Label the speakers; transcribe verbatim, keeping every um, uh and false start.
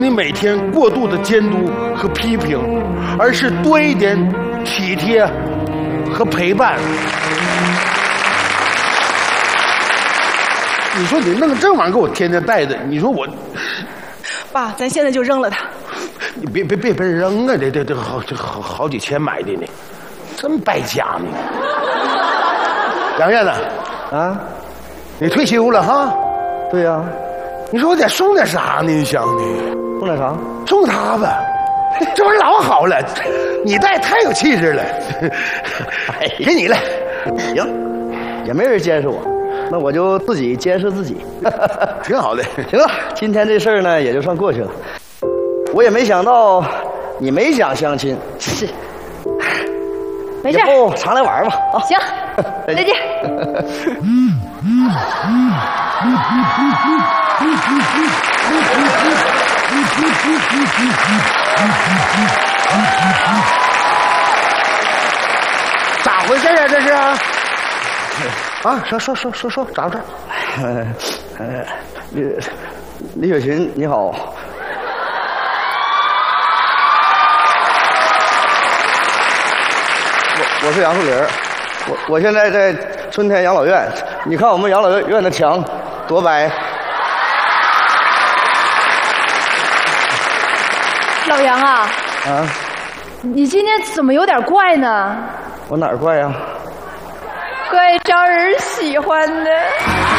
Speaker 1: 你每天过度的监督和批评，而是多一点体贴和陪伴。你说你弄这玩意儿给我天天带着，你说我，
Speaker 2: 爸，咱现在就扔了它。
Speaker 1: 你别别别别扔啊！这这这好这好好几千买的呢，这么败家呢？杨院子，
Speaker 3: 啊，
Speaker 1: 你退休了哈？
Speaker 3: 对呀、啊，
Speaker 1: 你说我得送点啥呢？你想呢？
Speaker 3: 送点啥？
Speaker 1: 送他吧，这玩意儿老好了，你戴太有气质了。给你了，
Speaker 3: 行，也没人监视我，那我就自己监视自己，
Speaker 1: 挺好的。
Speaker 3: 行了，今天这事儿呢也就算过去了。我也没想到你没想相亲，是，
Speaker 4: 没事，
Speaker 3: 以后常来玩吧啊。
Speaker 4: 行，再见。
Speaker 1: 咋回事啊？这是啊？啊，说说说说说，咋回事？
Speaker 3: 呃，李李雪琴，你好。我我是杨树林，我我现在在春天养老院，你看我们养老院的墙多白。
Speaker 4: 老杨啊，
Speaker 3: 啊，
Speaker 4: 你今天怎么有点怪呢？
Speaker 3: 我哪儿怪呀？
Speaker 4: 怪招人喜欢的。